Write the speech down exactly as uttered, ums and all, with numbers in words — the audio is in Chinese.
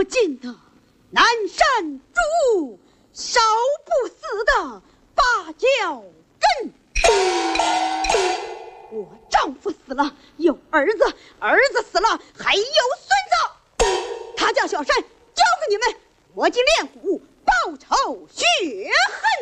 今的南山主少不死的芭蕉根。我丈夫死了有儿子，儿子死了还有孙子，他将小山交给你们，我今练武报仇雪恨。